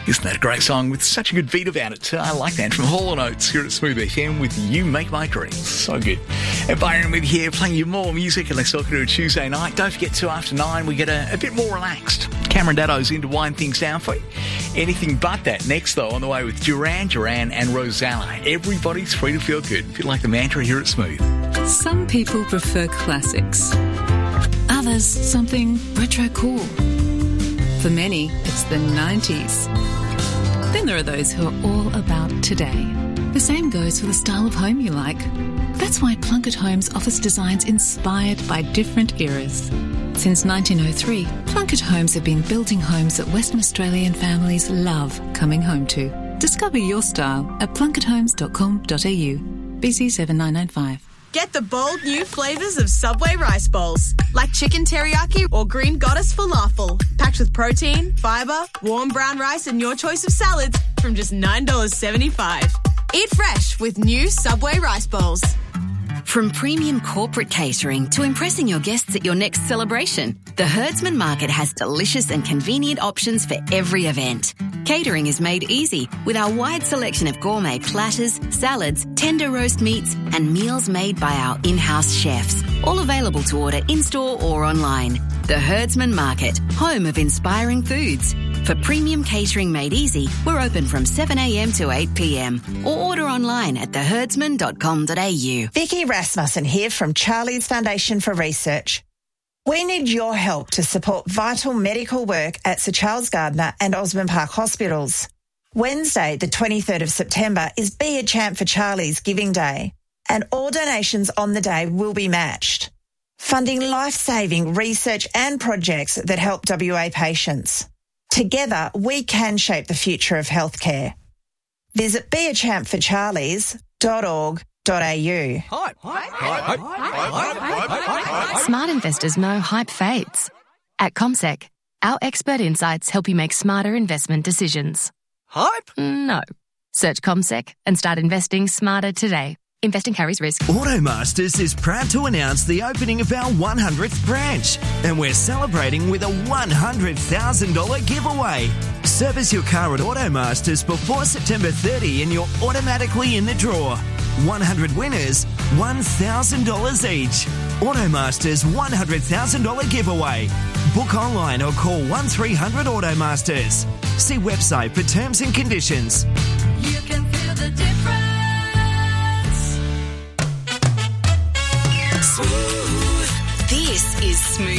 Isn't that a great song with such a good beat about it? I like that. From Hall & Oates here at Smooth FM with You Make My Dreams. So good. And Byron with here playing you more music, and let's talk to a Tuesday night. Don't forget 2 after 9, we get a bit more relaxed. Cameron Daddo's in to wind things down for you. Anything but that. Next, though, on the way with Duran Duran and Rosella. Everybody's free to feel good. Feel like the mantra here at Smooth. Some people prefer classics. Others, something retro cool. For many, it's the 90s. Then there are those who are all about today. The same goes for the style of home you like. That's why Plunkett Homes offers designs inspired by different eras. Since 1903, Plunkett Homes have been building homes that Western Australian families love coming home to. Discover your style at plunketthomes.com.au. BC 7995. Get the bold new flavours of Subway rice bowls, like chicken teriyaki or green goddess falafel, packed with protein, fibre, warm brown rice and your choice of salads from just $9.75. Eat fresh with new Subway rice bowls. From premium corporate catering to impressing your guests at your next celebration, the Herdsman Market has delicious and convenient options for every event. Catering is made easy with our wide selection of gourmet platters, salads, tender roast meats and meals made by our in-house chefs, all available to order in-store or online. The Herdsman Market, home of inspiring foods. For premium catering made easy, we're open from 7am to 8pm or order online at theherdsman.com.au. Vicky Rasmussen here from Charlie's Foundation for Research. We need your help to support vital medical work at Sir Charles Gardner and Osborne Park Hospitals. Wednesday, the 23rd of September, is Be a Champ for Charlie's Giving Day, and all donations on the day will be matched, funding life-saving research and projects that help WA patients. Together, we can shape the future of healthcare. Visit beachampforcharlies.org.au. Smart investors know hype fades. At CommSec, our expert insights help you make smarter investment decisions. Hype? No. Search CommSec and start investing smarter today. Investing carries risk. Automasters is proud to announce the opening of our 100th branch, and we're celebrating with a $100,000 giveaway. Service your car at Automasters before September 30 and you're automatically in the draw. 100 winners, $1,000 each. Automasters $100,000 giveaway. Book online or call 1300 Automasters. See website for terms and conditions. You can feel the difference. This is Smooth